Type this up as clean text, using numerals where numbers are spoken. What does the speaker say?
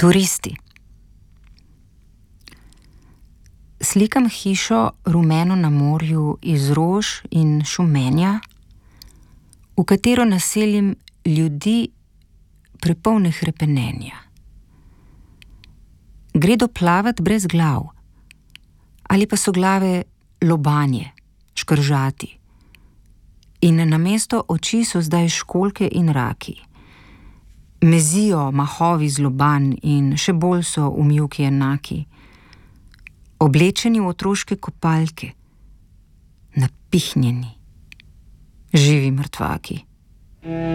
Turisti. Slikam hišo rumeno na morju iz rož in šumenja, v katero naselim ljudi prepolne hrepenenja. Gredo plavat brez glav, ali pa so glave lobanje, škržati. In namesto oči so zdaj školjke in raki. Mezijo mahovi zloban in še bolj so umivki enaki. Oblečeni v otroške kopalke, napihnjeni, živi mrtvaki.